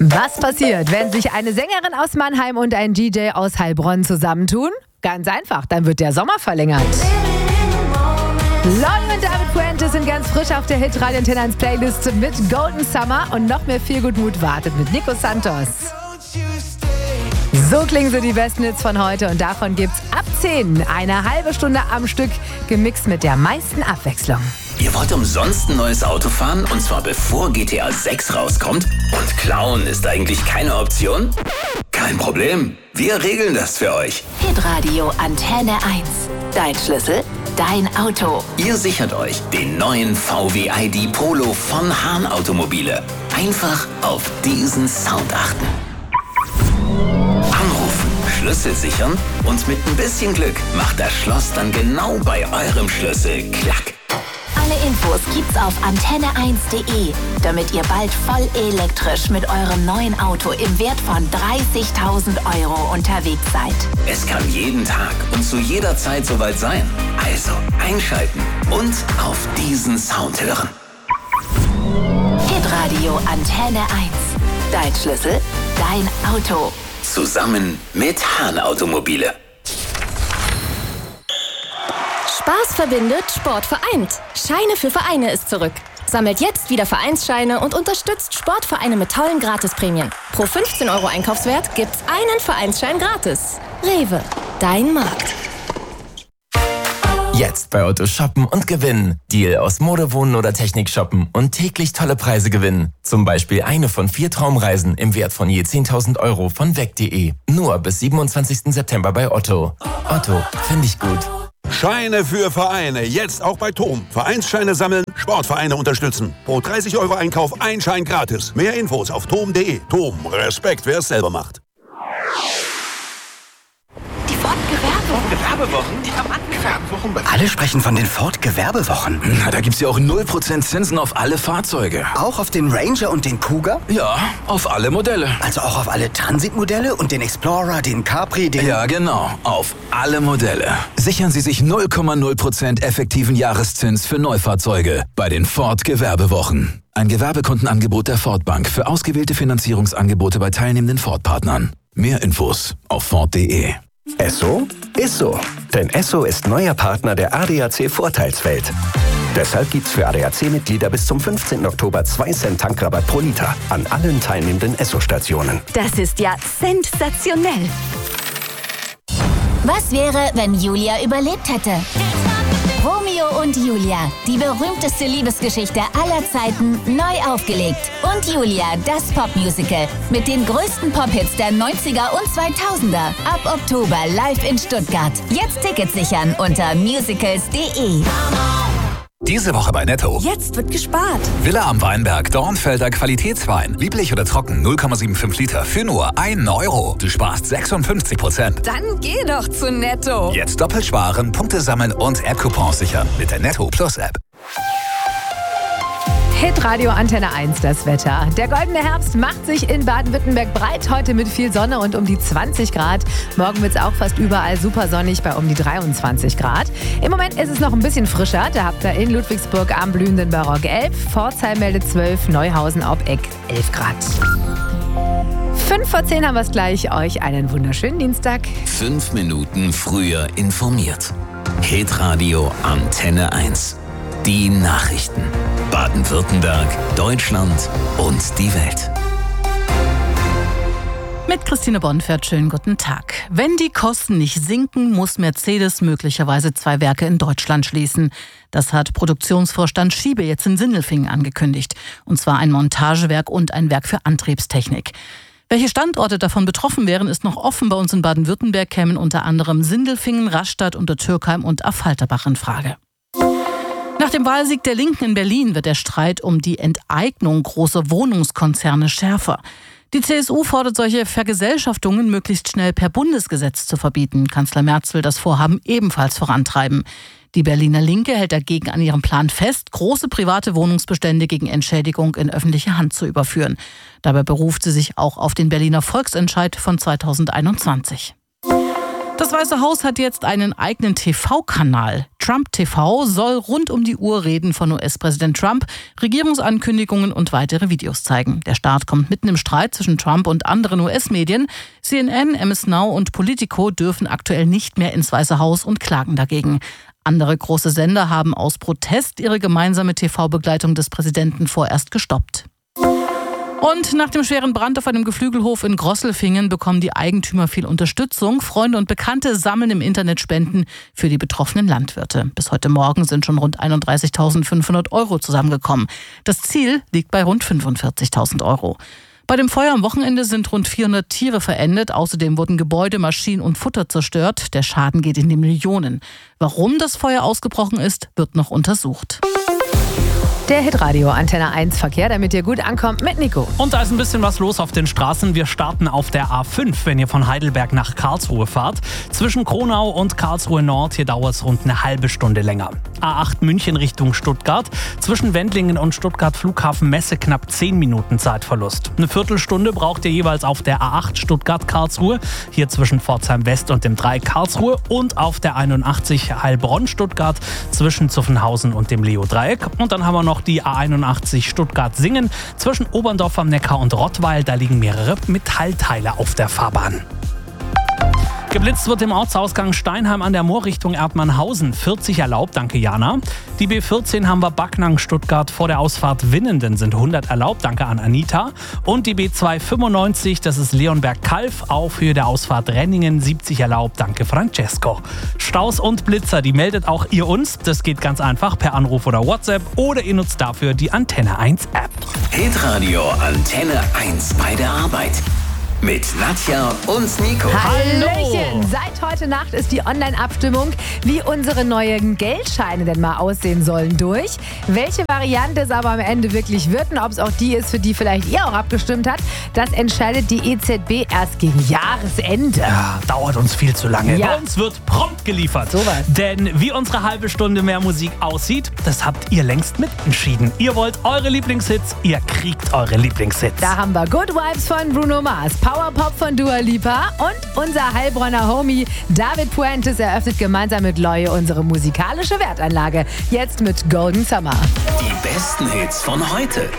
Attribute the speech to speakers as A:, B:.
A: Was passiert, wenn sich eine Sängerin aus Mannheim und ein DJ aus Heilbronn zusammentun? Ganz einfach, dann wird der Sommer verlängert. Lolly und David Fuentes sind ganz frisch auf der Hitradio Antenne 1 Playlist mit Golden Summer und noch mehr Feelgood-Mut wartet mit Nico Santos. So klingen so die besten Hits von heute und davon gibt's ab 10 eine halbe Stunde am Stück, gemixt mit der meisten Abwechslung.
B: Ihr wollt umsonst ein neues Auto fahren und zwar bevor GTA 6 rauskommt? Und klauen ist eigentlich keine Option? Kein Problem, wir regeln das für euch.
C: Hitradio Antenne 1. Dein Schlüssel, dein Auto.
B: Ihr sichert euch den neuen VW ID Polo von Hahn Automobile. Einfach auf diesen Sound achten. Anrufen, Schlüssel sichern und mit ein bisschen Glück macht das Schloss dann genau bei eurem Schlüssel Klack.
C: Alle Infos gibt's auf antenne1.de, damit ihr bald voll elektrisch mit eurem neuen Auto im Wert von 30.000 € unterwegs seid.
B: Es kann jeden Tag und zu jeder Zeit soweit sein. Also einschalten und auf diesen Sound hören.
C: Hitradio Antenne 1. Dein Schlüssel, dein Auto.
B: Zusammen mit Hahn Automobile.
D: Spaß verbindet, Sport vereint. Scheine für Vereine ist zurück. Sammelt jetzt wieder Vereinsscheine und unterstützt Sportvereine mit tollen Gratisprämien. Pro 15 € Einkaufswert gibt's einen Vereinsschein gratis. Rewe, dein Markt.
E: Jetzt bei Otto shoppen und gewinnen. Deal aus Mode, Wohnen oder Technik shoppen und täglich tolle Preise gewinnen. Zum Beispiel eine von 4 Traumreisen im Wert von je 10.000 € von weg.de. Nur bis 27. September bei Otto. Otto, finde ich gut.
F: Scheine für Vereine, jetzt auch bei TOM. Vereinsscheine sammeln, Sportvereine unterstützen. Pro 30 € Einkauf ein Schein gratis. Mehr Infos auf tom.de. TOM, Respekt, wer es selber macht.
C: Die
G: Ford-Gewerbewochen?
H: Ja, Mann, Gewerbewochen.
G: Alle sprechen von den Ford-Gewerbewochen.
H: Na, da gibt's ja auch 0% Zinsen auf alle Fahrzeuge.
G: Auch auf den Ranger und den Kuga?
H: Ja, auf alle Modelle.
G: Also auch auf alle Transit-Modelle und den Explorer, den Capri, den...
H: Ja, genau. Auf alle Modelle. Sichern Sie sich 0,0% effektiven Jahreszins für Neufahrzeuge bei den Ford-Gewerbewochen. Ein Gewerbekundenangebot der Ford Bank für ausgewählte Finanzierungsangebote bei teilnehmenden Ford-Partnern. Mehr Infos auf Ford.de.
I: Esso ist so. Denn Esso ist neuer Partner der ADAC Vorteilswelt. Deshalb gibt's für ADAC-Mitglieder bis zum 15. Oktober 2 Cent Tankrabatt pro Liter an allen teilnehmenden Esso-Stationen.
D: Das ist ja sensationell.
C: Was wäre, wenn Julia überlebt hätte? Romeo und Julia, die berühmteste Liebesgeschichte aller Zeiten, neu aufgelegt. Und Julia, das Popmusical mit den größten Pop-Hits der 90er und 2000er. Ab Oktober live in Stuttgart. Jetzt Tickets sichern unter musicals.de.
J: Diese Woche bei Netto.
D: Jetzt wird gespart.
J: Villa am Weinberg, Dornfelder Qualitätswein. Lieblich oder trocken, 0,75 Liter für nur 1 €. Du sparst 56%.
D: Dann geh doch zu Netto.
J: Jetzt doppelt sparen, Punkte sammeln und App-Coupons sichern mit der Netto Plus App.
A: Hitradio Antenne 1, das Wetter. Der goldene Herbst macht sich in Baden-Württemberg breit. Heute mit viel Sonne und um die 20 Grad. Morgen wird es auch fast überall super sonnig bei um die 23 Grad. Im Moment ist es noch ein bisschen frischer. Da habt ihr in Ludwigsburg am blühenden Barock 11, Pforzheim meldet 12, Neuhausen ob Eck 11 Grad. 5 vor 10 haben wir es gleich. Euch einen wunderschönen Dienstag.
B: 5 Minuten früher informiert. Hitradio Antenne 1. Die Nachrichten. Baden-Württemberg, Deutschland und die Welt.
K: Mit Christine Bonfert, schönen guten Tag. Wenn die Kosten nicht sinken, muss Mercedes möglicherweise 2 Werke in Deutschland schließen. Das hat Produktionsvorstand Schiebe jetzt in Sindelfingen angekündigt. Und zwar ein Montagewerk und ein Werk für Antriebstechnik. Welche Standorte davon betroffen wären, ist noch offen. Bei uns in Baden-Württemberg kämen unter anderem Sindelfingen, Rastatt, Untertürkheim und Affalterbach in Frage. Nach dem Wahlsieg der Linken in Berlin wird der Streit um die Enteignung großer Wohnungskonzerne schärfer. Die CSU fordert solche Vergesellschaftungen möglichst schnell per Bundesgesetz zu verbieten. Kanzler Merz will das Vorhaben ebenfalls vorantreiben. Die Berliner Linke hält dagegen an ihrem Plan fest, große private Wohnungsbestände gegen Entschädigung in öffentliche Hand zu überführen. Dabei beruft sie sich auch auf den Berliner Volksentscheid von 2021. Das Weiße Haus hat jetzt einen eigenen TV-Kanal. Trump TV soll rund um die Uhr Reden von US-Präsident Trump, Regierungsankündigungen und weitere Videos zeigen. Der Start kommt mitten im Streit zwischen Trump und anderen US-Medien. CNN, MS Now und Politico dürfen aktuell nicht mehr ins Weiße Haus und klagen dagegen. Andere große Sender haben aus Protest ihre gemeinsame TV-Begleitung des Präsidenten vorerst gestoppt. Und nach dem schweren Brand auf einem Geflügelhof in Grosselfingen bekommen die Eigentümer viel Unterstützung. Freunde und Bekannte sammeln im Internet Spenden für die betroffenen Landwirte. Bis heute Morgen sind schon rund 31.500 € zusammengekommen. Das Ziel liegt bei rund 45.000 €. Bei dem Feuer am Wochenende sind rund 400 Tiere verendet. Außerdem wurden Gebäude, Maschinen und Futter zerstört. Der Schaden geht in die Millionen. Warum das Feuer ausgebrochen ist, wird noch untersucht.
A: Der Hitradio Antenne 1 Verkehr, damit ihr gut ankommt mit Nico.
L: Und da ist ein bisschen was los auf den Straßen. Wir starten auf der A5, wenn ihr von Heidelberg nach Karlsruhe fahrt. Zwischen Kronau und Karlsruhe Nord, hier dauert es rund eine halbe Stunde länger. A8 München Richtung Stuttgart. Zwischen Wendlingen und Stuttgart Flughafen Messe knapp 10 Minuten Zeitverlust. Eine Viertelstunde braucht ihr jeweils auf der A8 Stuttgart-Karlsruhe. Hier zwischen Pforzheim West und dem 3 Karlsruhe. Und auf der 81 Heilbronn-Stuttgart zwischen Zuffenhausen und dem Leo-Dreieck. Und dann haben wir noch die A81 Stuttgart-Singen zwischen Oberndorf am Neckar und Rottweil. Da liegen mehrere Metallteile auf der Fahrbahn. Geblitzt wird im Ortsausgang Steinheim an der Moor Richtung Erdmannhausen. 40 erlaubt, danke Jana. Die B14 haben wir Backnang Stuttgart vor der Ausfahrt Winnenden sind 100 erlaubt, danke an Anita. Und die B295, das ist Leonberg-Kalf, auf Höhe der Ausfahrt Renningen 70 erlaubt, danke Francesco. Staus und Blitzer, die meldet auch ihr uns. Das geht ganz einfach per Anruf oder WhatsApp oder ihr nutzt dafür die Antenne 1 App.
B: Hitradio Antenne 1 bei der Arbeit. Mit Nadja und Nico.
A: Hallöchen! Seit heute Nacht ist die Online-Abstimmung, wie unsere neuen Geldscheine denn mal aussehen sollen, durch. Welche Variante es aber am Ende wirklich wird und ob es auch die ist, für die vielleicht ihr auch abgestimmt habt, das entscheidet die EZB erst gegen Jahresende.
L: Ja, dauert uns viel zu lange.
A: Ja.
L: Bei uns wird prompt geliefert.
A: Sowas.
L: Denn wie unsere halbe Stunde mehr Musik aussieht, das habt ihr längst mitentschieden. Ihr wollt eure Lieblingshits, ihr kriegt eure Lieblingshits.
A: Da haben wir Good Vibes von Bruno Mars, Powerpop von Dua Lipa und unser Heilbronner Homie David Puentes eröffnet gemeinsam mit Loye unsere musikalische Wertanlage. Jetzt mit Golden Summer.
B: Die besten Hits von heute.